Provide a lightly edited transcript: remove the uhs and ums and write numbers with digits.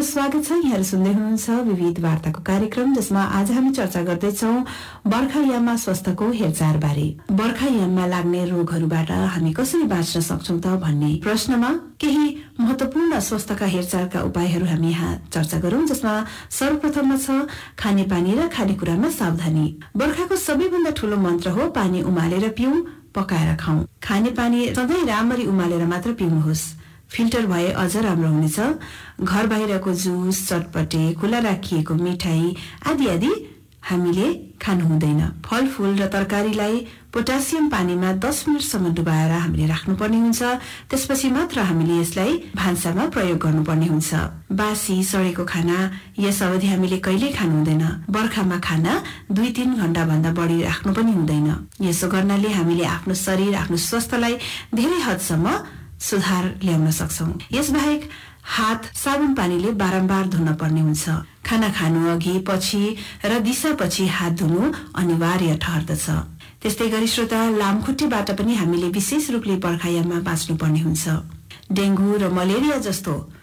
स्वागत छ। यहाँहरू सुन्दै हुनुहुन्छ विविध वार्ताको कार्यक्रम, जसमा आज हामी चर्चा गर्दैछौं बर्खायाममा स्वास्थ्यको हेरचाह बारे। बर्खायाममा लाग्ने रोगहरूबाट हामी कसरी बाँच्न सक्छौं त भन्ने प्रश्नमा केही महत्वपूर्ण स्वास्थ्यका हेरचाहका उपायहरू हामी यहाँ चर्चा गरौं, जसमा सर्वप्रथममा छ खानेपानी र खानेकुरामा सावधानी। बर्खाको सबैभन्दा ठूलो मन्त्र हो पानी उमालेर पिउँ, पकाएर खाउँ। खानेपानी सधैँ राम्ररी उमालेर मात्र पिउनुहोस्। फिल्टर भए अझ राम्रो हुनेछ। घर बाहिरको जुस, चटपटे, खुला राखिएको मिठाई आदि आदि हामीले खानु हुँदैन। फलफूल र तरकारीलाई पोटासियम पानीमा 10 मिनेटसम्म डुबाएर हामीले राख्नुपर्ने हुन्छ। त्यसपछि मात्र हामीले यसलाई भान्सामा प्रयोग गर्नुपर्ने हुन्छ। बासी सडेको खाना यस अवधि हामीले कहिल्यै खानु हुँदैन। बर्खामा खाना 2-3 घण्टा भन्दा बढी राख्नु पनि हुँदैन। यसो गर्नाले हामीले आफ्नो शरीर, आफ्नो स्वास्थ्यलाई धेरै हदसम्म सुधार ल्याउन सक्छौं। यसबाहेक हात साबुन पानीले बारम्बार धुन पर्ने हुन्छ। खाना खानु अघि, पछि र दिशापछि हात धुनु अनिवार्य ठहर्दछ। त्यस्तै गरी श्रोता, लामखुट्टेबाट पनि हामीले विशेष रूपले बर्खायाममा बाँच्नु पर्ने हुन्छ। डेंगू र मलेरिया जस्तो